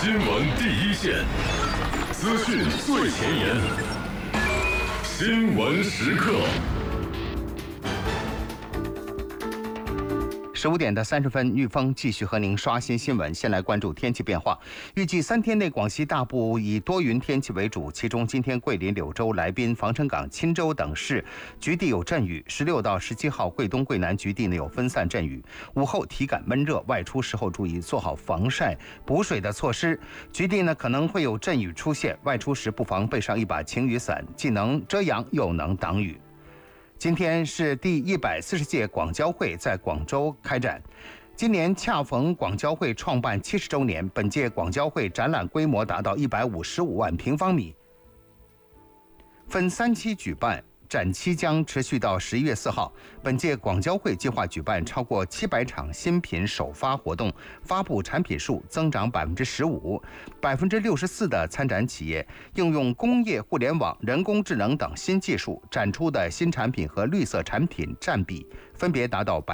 新闻第一线，资讯最前沿，新闻时刻。 15点的30分，玉峰继续和您刷新新闻。先来关注天气变化。预计3天内，广西大部以多云天气为主，其中今天桂林、柳州、来宾、防城港、钦州等市局地有阵雨。16到17号，桂东、桂南局地呢有分散阵雨。午后体感闷热，外出时候注意做好防晒、补水的措施。局地呢可能会有阵雨出现，外出时不妨备上一把晴雨伞，既能遮阳又能挡雨。今天是第140届广交会在广州开展，今年恰逢广交会创办70周年，本届广交会展览规模达到155万平方米，分3期举办。展期将持续到11月4号。本届广交会计划举办超过700场新品首发活动，发布产品数增长15%，64%的参展企业应用工业互联网、人工智能等新技术，展出的新产品和绿色产品占比分别达到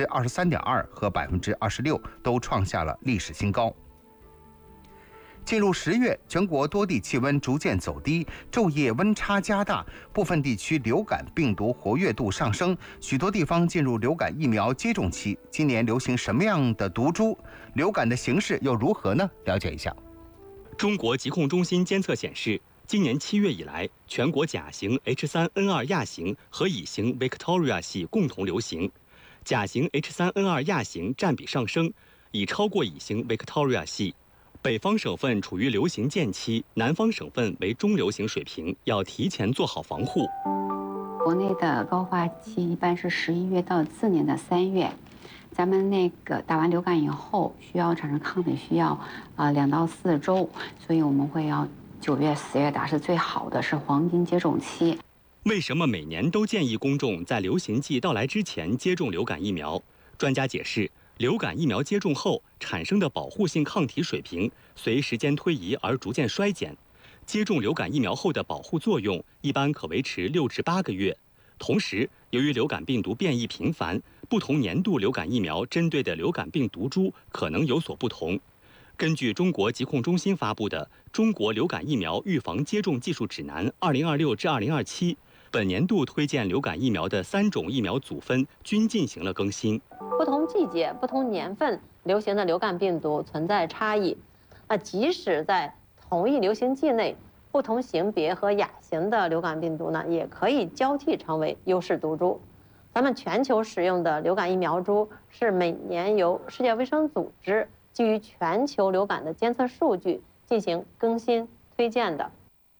23.2%和26%，都创下了历史新高。进入10月，全国多地气温逐渐走低，昼夜温差加大，部分地区流感病毒活跃度上升，许多地方进入流感疫苗接种期。今年流行什么样的毒株？流感的形势又如何呢？了解一下。 中国疾控中心监测显示，今年7月以来，全国甲型 H3N2 亚型和乙型 Victoria 系共同流行，甲型 H3N2 亚型占比上升，已超过乙型 Victoria 系。北方省份处于流行渐期，南方省份为中流行水平，要提前做好防护。 国内的高发期一般是11月到次年的3月，咱们那个打完流感以后，需要产生抗体需要2到4周，所以我们会要9月、10月打是最好的，是黄金接种期。 为什么每年都建议公众在流行季到来之前接种流感疫苗？专家解释，流感疫苗接种后产生的保护性抗体水平随时间推移而逐渐衰减，接种流感疫苗后的保护作用一般可维持6至8个月。同时，由于流感病毒变异频繁，不同年度流感疫苗针对的流感病毒株可能有所不同。根据中国疾控中心发布的《中国流感疫苗预防接种技术指南（2026至2027）》，本年度推荐流感疫苗的3种疫苗组分均进行了更新。 不同季节、不同年份流行的流感病毒存在差异，即使在同一流行季内，不同型别和亚型的流感病毒呢，也可以交替成为优势毒株。咱们全球使用的流感疫苗株是每年由世界卫生组织基于全球流感的监测数据进行更新推荐的。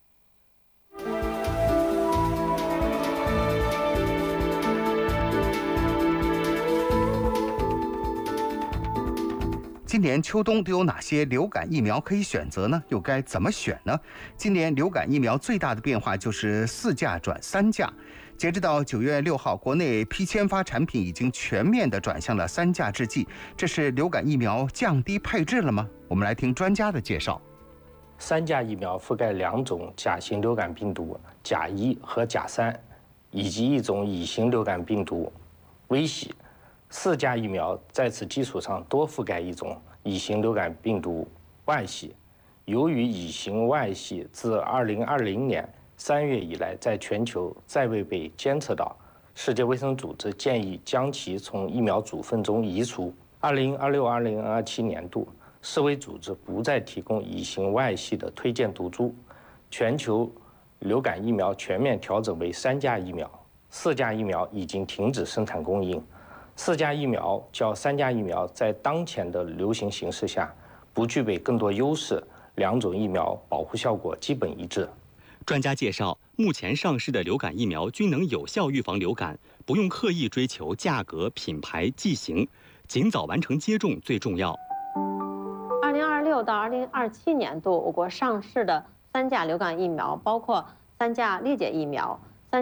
今年秋冬都有哪些流感疫苗可以选择呢？又该怎么选呢？今年流感疫苗最大的变化就是4价转3价。截止到9月6号，国内批签发产品已经全面地转向了3价制剂，这是流感疫苗降低配置了吗？我们来听专家的介绍。 3价疫苗覆盖2种甲型流感病毒甲1和甲3，以及1种乙型流感病毒 V 系。4价疫苗在此基础上多覆盖1种乙型流感病毒 Y 系。由于乙型 Y 系自2020年3月以来在全球再未被监测到，世界卫生组织建议将其从疫苗组分中移除。2026-2027年度，世卫组织不再提供乙型 Y 系的推荐毒株，全球流感疫苗全面调整为3价疫苗，4价疫苗已经停止生产供应。4价疫苗较3价疫苗在当前的流行形势下不具备更多优势，2种疫苗保护效果基本一致。 专家介绍，目前上市的流感疫苗均能有效预防流感，不用刻意追求价格、品牌、剂型，尽早完成接种最重要。 2026到2027年度，我国上市的3价流感疫苗包括3价裂解疫苗、